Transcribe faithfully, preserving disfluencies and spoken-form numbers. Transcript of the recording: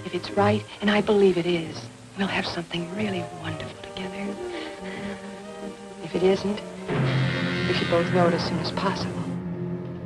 If it's right, and I believe it is, we'll have something really wonderful together. If it isn't, we should both know it as soon as possible.